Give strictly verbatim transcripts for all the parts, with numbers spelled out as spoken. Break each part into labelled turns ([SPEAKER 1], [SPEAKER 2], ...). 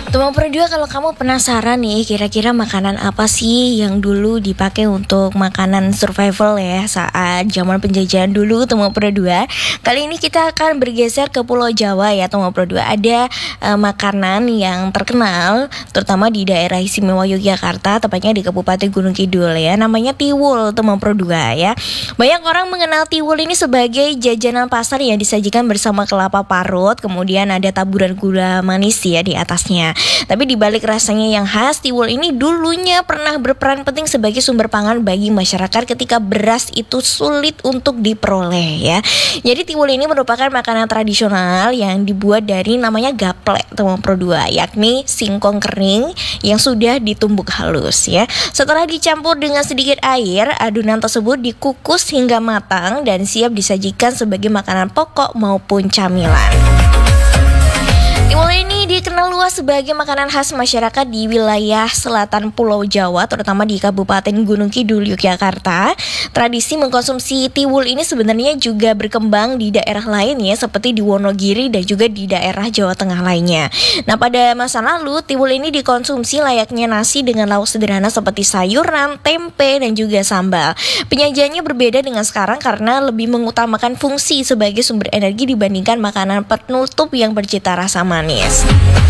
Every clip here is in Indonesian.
[SPEAKER 1] Teman Pro dua, kalau kamu penasaran nih, kira-kira makanan apa sih yang dulu dipakai untuk makanan survival ya saat zaman penjajahan dulu, teman Pro dua. Kali ini kita akan bergeser ke Pulau Jawa ya, teman Pro dua. Ada uh, makanan yang terkenal terutama di daerah istimewa Yogyakarta, tepatnya di Kabupaten Gunung Kidul ya. Namanya tiwul, teman Pro dua ya. Banyak orang mengenal tiwul ini sebagai jajanan pasar yang disajikan bersama kelapa parut, kemudian ada taburan gula manis ya di atasnya. Tapi di balik rasanya yang khas, tiwul ini dulunya pernah berperan penting sebagai sumber pangan bagi masyarakat ketika beras itu sulit untuk diperoleh ya. Jadi tiwul ini merupakan makanan tradisional yang dibuat dari namanya gaplek, teman Pro dua, yakni singkong kering yang sudah ditumbuk halus ya. Setelah dicampur dengan sedikit air, adonan tersebut dikukus hingga matang dan siap disajikan sebagai makanan pokok maupun camilan. Tiwul ini dikenal luas sebagai makanan khas masyarakat di wilayah selatan Pulau Jawa, terutama di Kabupaten Gunung Kidul, Yogyakarta. Tradisi mengkonsumsi tiwul ini sebenarnya juga berkembang di daerah lain ya, seperti di Wonogiri dan juga di daerah Jawa Tengah lainnya. Nah, pada masa lalu tiwul ini dikonsumsi layaknya nasi dengan lauk sederhana seperti sayuran, tempe, dan juga sambal. Penyajiannya berbeda dengan sekarang karena lebih mengutamakan fungsi sebagai sumber energi dibandingkan makanan penutup yang bercita rasa manis.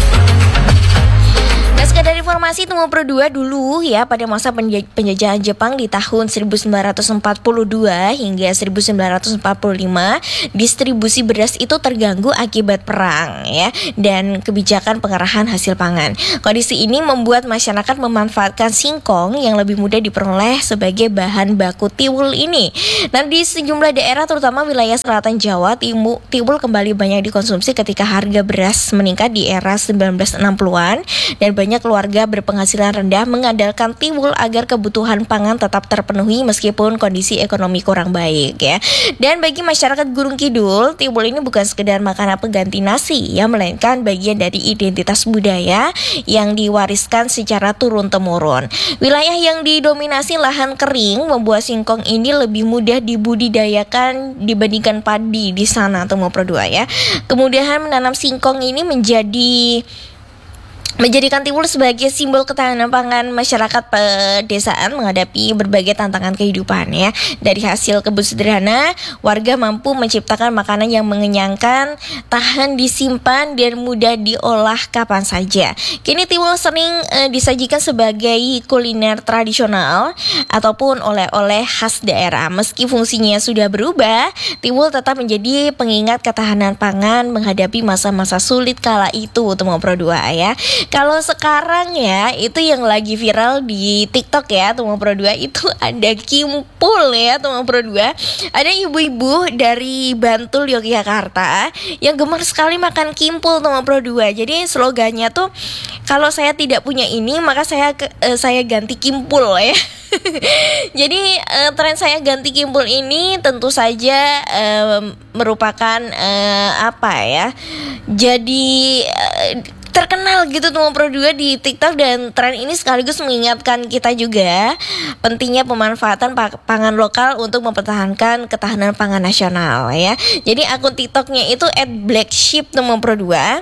[SPEAKER 1] Nah, sekadar informasi, teman Pro dua, dulu ya pada masa penjajahan Jepang di tahun seribu sembilan ratus empat puluh dua hingga seribu sembilan ratus empat puluh lima, distribusi beras itu terganggu akibat perang ya dan kebijakan pengerahan hasil pangan. Kondisi ini membuat masyarakat memanfaatkan singkong yang lebih mudah diperoleh sebagai bahan baku tiwul ini. Nah, di sejumlah daerah terutama wilayah selatan Jawa, timu, tiwul kembali banyak dikonsumsi ketika harga beras meningkat di era sembilan belas enam puluhan dan banyak keluarga berpenghasilan rendah mengandalkan tiwul agar kebutuhan pangan tetap terpenuhi meskipun kondisi ekonomi kurang baik ya. Dan bagi masyarakat Gunung Kidul, tiwul ini bukan sekedar makanan pengganti nasi ya, melainkan bagian dari identitas budaya yang diwariskan secara turun-temurun. Wilayah yang didominasi lahan kering membuat singkong ini lebih mudah dibudidayakan dibandingkan padi di sana, teman Pro dua ya. Kemudian menanam singkong ini menjadi menjadikan tiwul sebagai simbol ketahanan pangan masyarakat pedesaan menghadapi berbagai tantangan kehidupan ya. Dari hasil kebun sederhana, warga mampu menciptakan makanan yang mengenyangkan, tahan disimpan, dan mudah diolah kapan saja. Kini tiwul sering e, disajikan sebagai kuliner tradisional ataupun oleh-oleh khas daerah. Meski fungsinya sudah berubah, tiwul tetap menjadi pengingat ketahanan pangan menghadapi masa-masa sulit kala itu, teman Pro dua ya. Kalau sekarang ya, itu yang lagi viral di TikTok ya, teman Pro dua, itu ada kimpul ya, teman Pro dua. Ada ibu-ibu dari Bantul, Yogyakarta yang gemar sekali makan kimpul, teman Pro dua. Jadi slogannya tuh, kalau saya tidak punya ini, maka saya uh, saya ganti kimpul ya. Jadi uh, tren saya ganti kimpul ini tentu saja uh, merupakan uh, apa ya? Jadi uh, terkenal gitu, teman Pro dua, di TikTok, dan tren ini sekaligus mengingatkan kita juga pentingnya pemanfaatan pangan lokal untuk mempertahankan ketahanan pangan nasional ya. Jadi akun TikToknya itu at black sheep, teman Pro dua,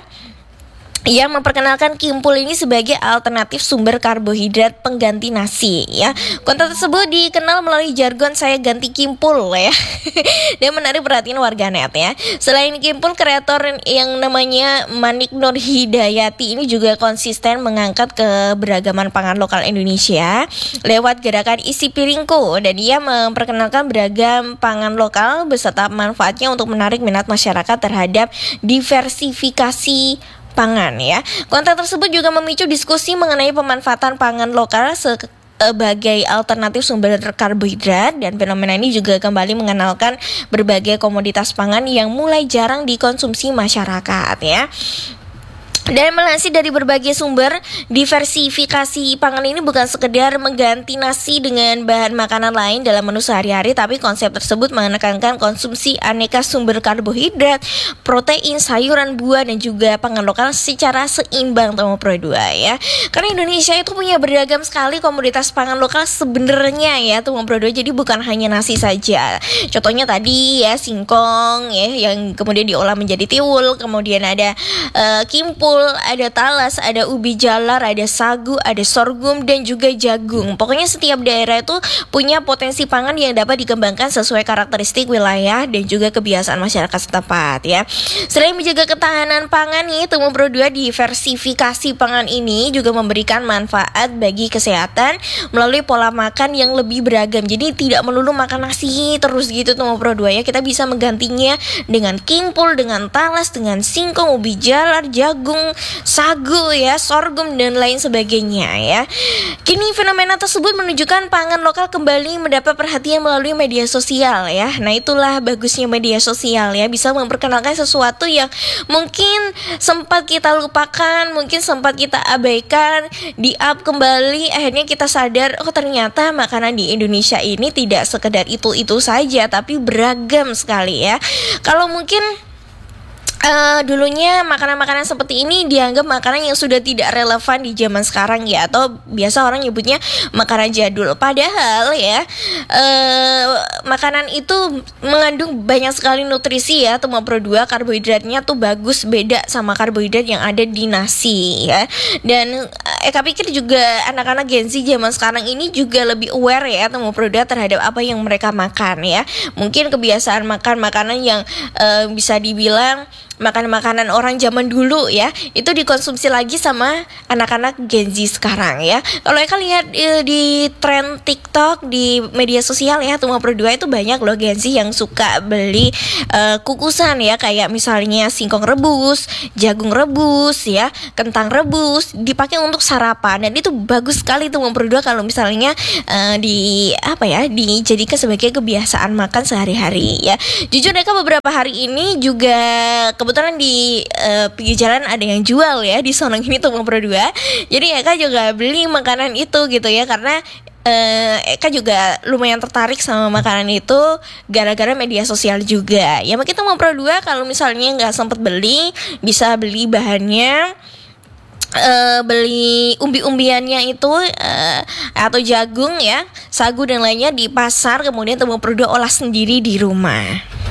[SPEAKER 1] yang memperkenalkan kimpul ini sebagai alternatif sumber karbohidrat pengganti nasi ya. Konten tersebut dikenal melalui jargon saya ganti kimpul ya. Dan menarik perhatian warganet ya. Selain kimpul, kreator yang namanya Manik Nur Hidayati ini juga konsisten mengangkat keberagaman pangan lokal Indonesia lewat gerakan isi piringku, dan ia memperkenalkan beragam pangan lokal beserta manfaatnya untuk menarik minat masyarakat terhadap diversifikasi pangan ya. Konten tersebut juga memicu diskusi mengenai pemanfaatan pangan lokal sebagai alternatif sumber karbohidrat, dan fenomena ini juga kembali mengenalkan berbagai komoditas pangan yang mulai jarang dikonsumsi masyarakat ya. Dan melansir dari berbagai sumber, diversifikasi pangan ini bukan sekedar mengganti nasi dengan bahan makanan lain dalam menu sehari-hari, tapi konsep tersebut menekankan konsumsi aneka sumber karbohidrat, protein, sayuran, buah, dan juga pangan lokal secara seimbang, teman Pro dua ya. Karena Indonesia itu punya beragam sekali komoditas pangan lokal sebenarnya ya, teman Pro dua. Jadi bukan hanya nasi saja. Contohnya tadi ya singkong ya, yang kemudian diolah menjadi tiwul, kemudian ada uh, kimpul, kingkul, ada talas, ada ubi jalar, ada sagu, ada sorghum, dan juga jagung. Pokoknya setiap daerah itu punya potensi pangan yang dapat dikembangkan sesuai karakteristik wilayah dan juga kebiasaan masyarakat setempat ya. Selain menjaga ketahanan pangan nih, Tumbuh Pro dua diversifikasi pangan ini juga memberikan manfaat bagi kesehatan melalui pola makan yang lebih beragam. Jadi tidak melulu makan nasi terus gitu Tumbuh Pro dua ya. Kita bisa menggantinya dengan kingkul, dengan talas, dengan singkong, ubi jalar, jagung, sagu ya, sorghum dan lain sebagainya ya. Kini fenomena tersebut menunjukkan pangan lokal kembali mendapat perhatian melalui media sosial ya. Nah, itulah bagusnya media sosial ya, bisa memperkenalkan sesuatu yang mungkin sempat kita lupakan, mungkin sempat kita abaikan, di-up kembali, akhirnya kita sadar oh ternyata makanan di Indonesia ini tidak sekedar itu-itu saja tapi beragam sekali ya. Kalau mungkin Uh, dulunya makanan-makanan seperti ini dianggap makanan yang sudah tidak relevan di zaman sekarang ya, atau biasa orang nyebutnya makanan jadul. Padahal ya uh, makanan itu mengandung banyak sekali nutrisi ya. Tumbuh Pro dua karbohidratnya tuh bagus, beda sama karbohidrat yang ada di nasi ya. Dan uh, Eka pikir juga anak-anak Gen Z zaman sekarang ini juga lebih aware ya Tumbuh Pro dua terhadap apa yang mereka makan ya. Mungkin kebiasaan makan makanan yang uh, bisa dibilang makanan-makanan orang zaman dulu ya, itu dikonsumsi lagi sama anak-anak Gen Z sekarang ya. Kalau kalian lihat e, di tren TikTok, di media sosial ya, Tumbuh Pro dua itu banyak loh Gen Z yang suka beli e, kukusan ya, kayak misalnya singkong rebus, jagung rebus ya, kentang rebus, dipakai untuk sarapan, dan itu bagus sekali Tumbuh Pro dua kalau misalnya e, di apa ya, dijadikan sebagai kebiasaan makan sehari-hari ya. Jujur mereka beberapa hari ini juga kebetulan di uh, pinggir jalan ada yang jual ya di sono ini Tumbuh Pro dua. Jadi Eka juga beli makanan itu gitu ya, karena uh, Eka juga lumayan tertarik sama makanan itu gara-gara media sosial juga. Ya mungkin Tumbuh Pro dua kalau misalnya nggak sempet beli, bisa beli bahannya, Uh, beli umbi-umbiannya itu uh, atau jagung ya, sagu dan lainnya di pasar, kemudian Tumbuh Pro dua olah sendiri di rumah.